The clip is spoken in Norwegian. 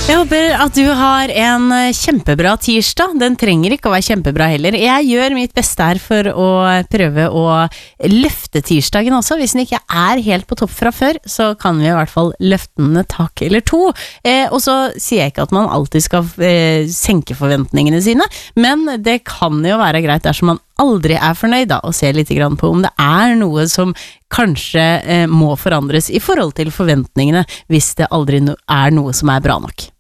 Jeg håper at du har en kjempebra tirsdag. Den trenger ikke å være kjempebra heller. Jeg gjør mitt beste her for å prøve å løfte tirsdagen også. Hvis den ikke er helt på topp fra før, så kan vi i hvert fall løfte den et tak eller to. Og så sier jeg ikke at man alltid skal senke forventningene sine, men det kan jo være greit dersom man aldri er fornøyd da, og ser litt grann på om det er noe som kanskje må forandres i forhold til forventningene, hvis det aldri er noe som er bra nok.